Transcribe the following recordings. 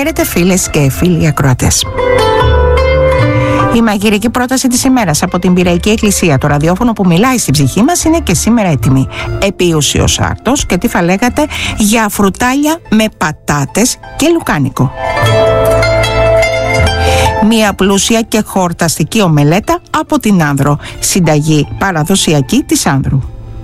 Χαίρετε φίλες και φίλοι ακροατές. Η μαγειρική πρόταση της ημέρας από την Πειραϊκή Εκκλησία, το ραδιόφωνο που μιλάει στην ψυχή μας, είναι και σήμερα έτοιμη. Επίουσιος άρτος και τι θα λέγατε για φρουτάλια με πατάτες και λουκάνικο. Μία πλούσια και χορταστική ομελέτα από την Άνδρο, συνταγή παραδοσιακή της Άνδρου.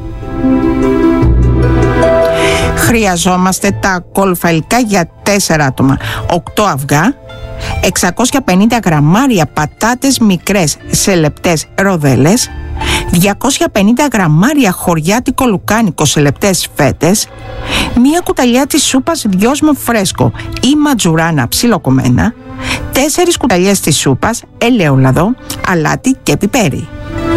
Χρειαζόμαστε τα ακόλουθα υλικά για 4 άτομα: 8 αυγά, 650 γραμμάρια πατάτες μικρές σε λεπτές ροδέλες, 250 γραμμάρια χωριάτικο λουκάνικο σε λεπτές φέτες, μία κουταλιά της σούπας δυόσμο φρέσκο ή ματζουράνα ψιλοκομμένα, 4 κουταλιές της σούπας ελαιόλαδο, αλάτι και πιπέρι.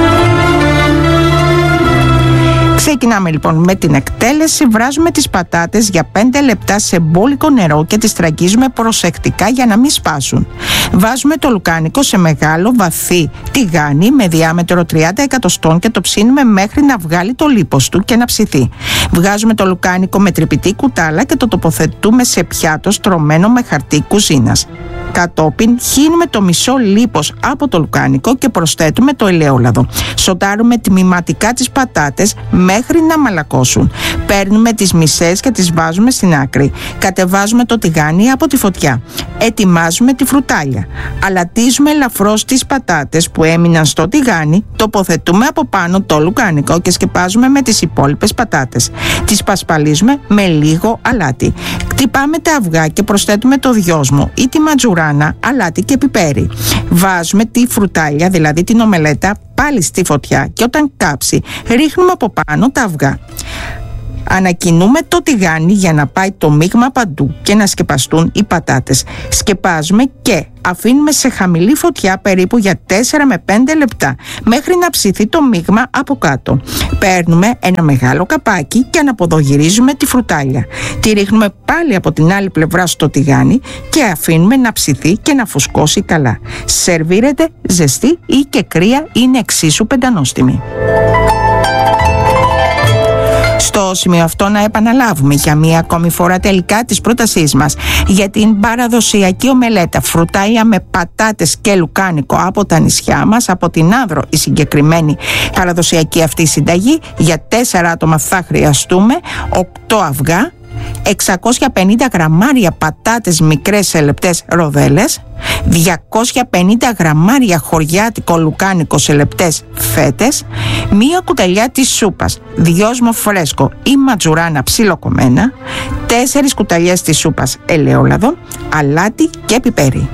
Ξεκινάμε λοιπόν με την εκτέλεση. Βράζουμε τις πατάτες για 5 λεπτά σε μπόλικο νερό και τις τραγγίζουμε προσεκτικά για να μην σπάσουν. Βάζουμε το λουκάνικο σε μεγάλο βαθύ τηγάνι με διάμετρο 30 εκατοστών και το ψήνουμε μέχρι να βγάλει το λίπος του και να ψηθεί. Βγάζουμε το λουκάνικο με τρυπητή κουτάλα και το τοποθετούμε σε πιάτο στρωμένο με χαρτί κουζίνας. Κατόπιν χύνουμε το μισό λίπος από το λουκάνικο και προσθέτουμε το ελαιόλαδο. Σοτάρουμε τμηματικά τις πατάτες μέχρι να μαλακώσουν. Παίρνουμε τις μισές και τις βάζουμε στην άκρη. Κατεβάζουμε το τηγάνι από τη φωτιά. Ετοιμάζουμε τη φρουτάλια. Αλατίζουμε ελαφρώς τις πατάτες που έμειναν στο τηγάνι, τοποθετούμε από πάνω το λουκάνικο και σκεπάζουμε με τις υπόλοιπες πατάτες. Τις πασπαλίζουμε με λίγο αλάτι. Κτυπάμε τα αυγά και προσθέτουμε το δυόσμο ή τη ματζουράνα, αλάτι και πιπέρι. Βάζουμε τη φρουτάλια, δηλαδή την ομελέτα, πάλι στη φωτιά και όταν κάψει ρίχνουμε από πάνω τα αυγά. Ανακοινούμε το τηγάνι για να πάει το μείγμα παντού και να σκεπαστούν οι πατάτες. Σκεπάζουμε και αφήνουμε σε χαμηλή φωτιά περίπου για 4 με 5 λεπτά μέχρι να ψηθεί το μείγμα από κάτω. Παίρνουμε ένα μεγάλο καπάκι και αναποδογυρίζουμε τη φρουτάλια. Τη ρίχνουμε πάλι από την άλλη πλευρά στο τηγάνι και αφήνουμε να ψηθεί και να φουσκώσει καλά. Σερβίρεται ζεστή ή και κρύα, είναι εξίσου πεντανόστιμη. Στο σημείο αυτό να επαναλάβουμε για μία ακόμη φορά τελικά της πρότασής μας για την παραδοσιακή ομελέτα φρουτάλια με πατάτες και λουκάνικο από τα νησιά μας, από την Άνδρο η συγκεκριμένη παραδοσιακή αυτή συνταγή. Για 4 άτομα θα χρειαστούμε 8 αυγά, 650 γραμμάρια πατάτες μικρές σε λεπτές ροδέλες, 250 γραμμάρια χωριάτικο λουκάνικο σε λεπτές φέτες, μία κουταλιά της σούπας δυόσμο φρέσκο ή ματζουράνα ψιλοκομμένα, 4 κουταλιές της σούπας ελαιόλαδο, αλάτι και πιπέρι.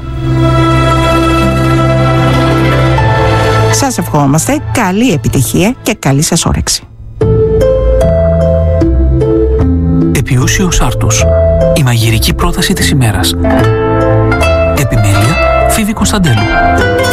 Σας ευχόμαστε καλή επιτυχία και καλή σας όρεξη. Επιούσιος άρτος. Η μαγειρική πρόταση της ημέρας. Επιμέλεια Φίβη Κωνσταντέλου.